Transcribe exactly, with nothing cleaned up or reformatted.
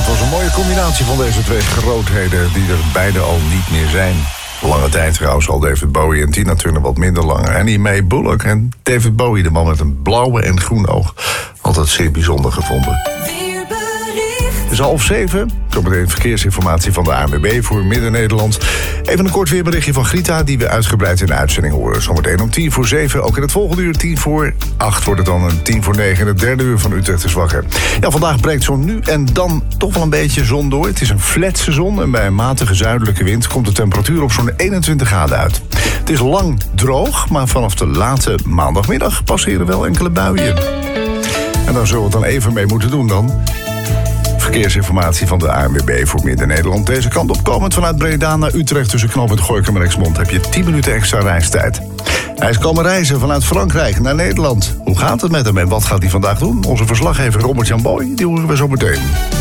was een mooie combinatie van deze twee grootheden die er beide al niet meer zijn. Lange tijd trouwens al David Bowie en Tina Turner wat minder langer. Annie Mae Bullock en David Bowie, de man met een blauwe en groen oog. Altijd zeer bijzonder gevonden. Het is half zeven. Zometeen verkeersinformatie van de A N W B voor Midden-Nederland. Even een kort weerberichtje van Grita die we uitgebreid in de uitzending horen. Zometeen om tien voor zeven. Ook in het volgende uur tien voor acht wordt het dan een tien voor negen. In het derde uur van Utrecht is wakker. Ja, vandaag breekt zo nu en dan toch wel een beetje zon door. Het is een fletse zon en bij een matige zuidelijke wind komt de temperatuur op zo'n eenentwintig graden uit. Het is lang droog, maar vanaf de late maandagmiddag passeren wel enkele buien. En daar zullen we het dan even mee moeten doen dan. Verkeersinformatie van de A N W B voor Midden-Nederland. Deze kant op komend vanuit Breda naar Utrecht tussen knooppunt Gorinchem en Lexmond heb je tien minuten extra reistijd. Hij is komen reizen vanuit Frankrijk naar Nederland. Hoe gaat het met hem en wat gaat hij vandaag doen? Onze verslaggever Robert-Jan Boy, die horen we zo meteen.